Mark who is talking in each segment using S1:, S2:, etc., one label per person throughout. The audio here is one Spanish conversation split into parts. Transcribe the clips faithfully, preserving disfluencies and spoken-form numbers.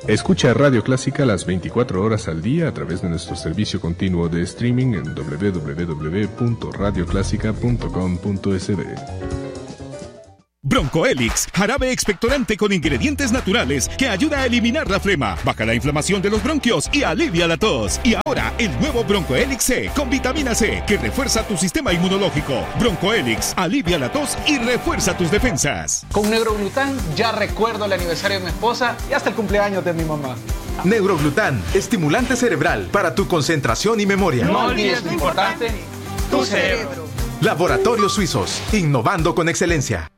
S1: Escucha Radio Clásica las veinticuatro horas al día a través de nuestro servicio continuo de streaming en doble u doble u doble u punto radio clásica punto com punto es de.
S2: Bronco Helix, jarabe expectorante con ingredientes naturales que ayuda a eliminar la flema, baja la inflamación de los bronquios y alivia la tos. Y ahora, el nuevo Bronco Helix C con vitamina C que refuerza tu sistema inmunológico. Bronco Helix, alivia la tos y refuerza tus defensas.
S3: Con Neuroglután ya recuerdo el aniversario de mi esposa y hasta el cumpleaños de mi mamá.
S4: Neuroglután, estimulante cerebral para tu concentración y memoria.
S3: No olvides lo importante, tu cerebro.
S4: Laboratorios Suizos, innovando con excelencia.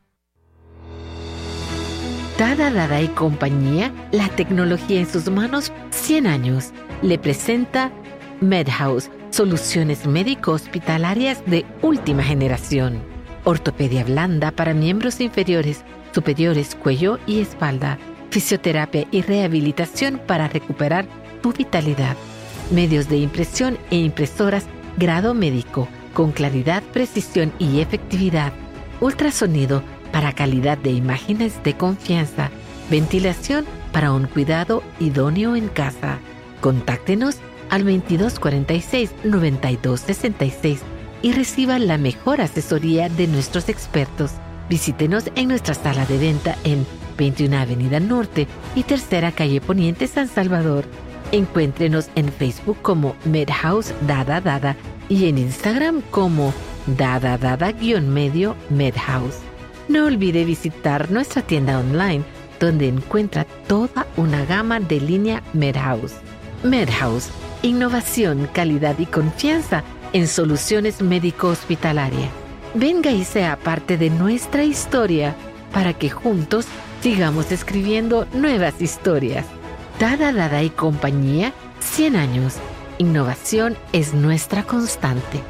S5: Dada Dada y compañía, la tecnología en sus manos, cien años, le presenta MedHouse, soluciones médico-hospitalarias de última generación. Ortopedia blanda para miembros inferiores, superiores, cuello y espalda. Fisioterapia y rehabilitación para recuperar tu vitalidad. Medios de impresión e impresoras grado médico, con claridad, precisión y efectividad. Ultrasonido para calidad de imágenes de confianza. Ventilación para un cuidado idóneo en casa. Contáctenos al veintidós cuarenta y seis, noventa y dos sesenta y seis y reciba la mejor asesoría de nuestros expertos. Visítenos en nuestra sala de venta en veintiuna Avenida Norte y Tercera Calle Poniente, San Salvador. Encuéntrenos en Facebook como MedHouse Dada Dada y en Instagram como Dada Dada-medio MedHouse. No olvide visitar nuestra tienda online, donde encuentra toda una gama de línea MedHouse. MedHouse, innovación, calidad y confianza en soluciones médico-hospitalarias. Venga y sea parte de nuestra historia para que juntos sigamos escribiendo nuevas historias. Dada Dada y compañía, cien años. Innovación es nuestra constante.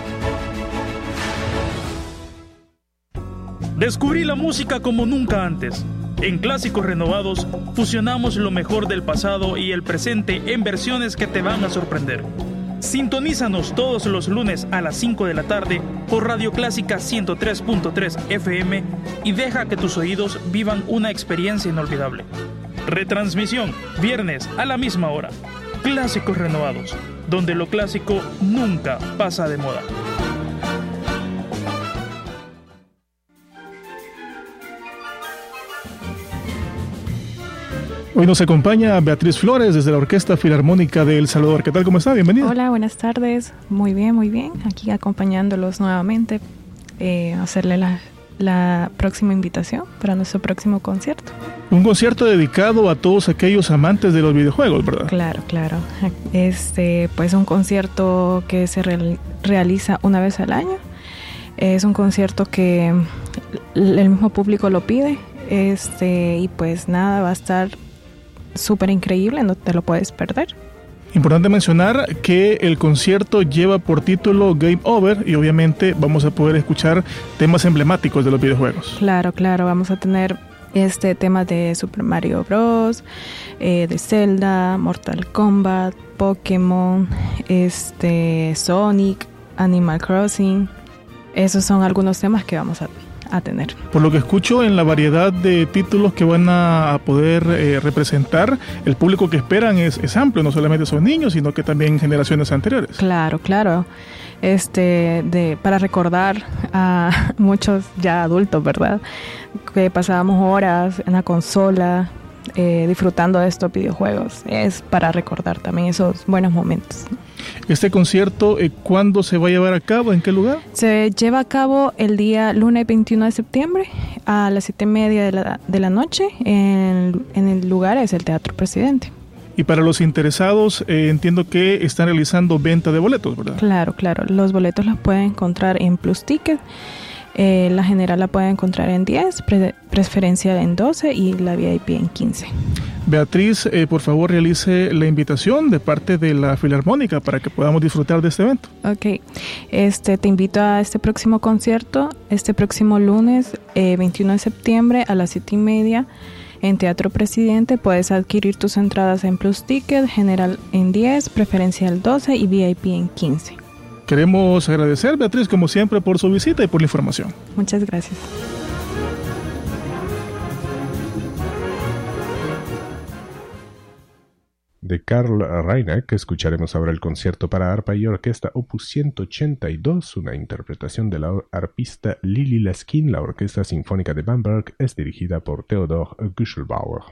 S6: Descubrí la música como nunca antes. En Clásicos Renovados fusionamos lo mejor del pasado y el presente en versiones que te van a sorprender. Sintonízanos todos los lunes a las cinco de la tarde por Radio Clásica ciento tres punto tres F M y deja que tus oídos vivan una experiencia inolvidable. Retransmisión, viernes a la misma hora. Clásicos Renovados, donde lo clásico nunca pasa de moda.
S7: Hoy nos acompaña Beatriz Flores desde la Orquesta Filarmónica de El Salvador. ¿Qué tal? ¿Cómo está? Bienvenida.
S8: Hola, buenas tardes. Muy bien, muy bien. Aquí acompañándolos nuevamente, eh, hacerle la, la próxima invitación para nuestro próximo concierto.
S7: Un concierto dedicado a todos aquellos amantes de los videojuegos, ¿verdad?
S8: Claro, claro. Este, pues un concierto que se real, realiza una vez al año. Es un concierto que el mismo público lo pide. Este, y pues nada, va a estar súper increíble, no te lo puedes perder.
S7: Importante mencionar que el concierto lleva por título Game Over y obviamente vamos a poder escuchar temas emblemáticos de los videojuegos.
S8: Claro, claro, vamos a tener este tema de Super Mario Bros, eh, de Zelda, Mortal Kombat, Pokémon, este, Sonic, Animal Crossing. Esos son algunos temas que vamos a a tener.
S7: Por lo que escucho, en la variedad de títulos que van a poder eh, representar, el público que esperan es, es amplio, no solamente son niños, sino que también generaciones anteriores.
S8: Claro, claro. Este, de, para recordar a muchos ya adultos, ¿verdad? Que pasábamos horas en la consola eh, disfrutando de estos videojuegos. Es para recordar también esos buenos momentos.
S7: Este concierto, eh, ¿cuándo se va a llevar a cabo? ¿En qué lugar?
S8: Se lleva a cabo el día lunes veintiuno de septiembre a las siete y media de la, de la noche. En, en el lugar es el Teatro Presidente.
S7: Y para los interesados, eh, entiendo que están realizando venta de boletos, ¿verdad?
S8: Claro, claro. Los boletos los pueden encontrar en Plus Ticket. Eh, la general la pueden encontrar en diez, pre- preferencial en doce y la V I P en quince.
S7: Beatriz, eh, por favor realice la invitación de parte de la Filarmónica para que podamos disfrutar de este evento.
S8: Ok, este, te invito a este próximo concierto, este próximo lunes eh, veintiuno de septiembre a las siete y media en Teatro Presidente. Puedes adquirir tus entradas en Plus Ticket, general en diez, preferencial doce y V I P en quince.
S7: Queremos agradecer, Beatriz, como siempre, por su visita y por la información.
S8: Muchas gracias.
S1: De Karl Reineck escucharemos ahora el concierto para arpa y orquesta opus ciento ochenta y dos, una interpretación de la arpista Lili Leskin. La Orquesta Sinfónica de Bamberg es dirigida por Theodor Guschelbauer.